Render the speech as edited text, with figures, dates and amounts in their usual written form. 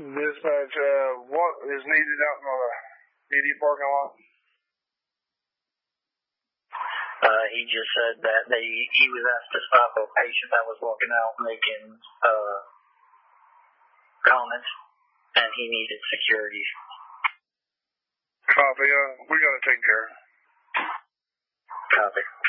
Dispatch, what is needed out in the PD parking lot? He just said that he was asked to stop a patient that was walking out making comments, and he needed security. Copy. We got to take care. Copy.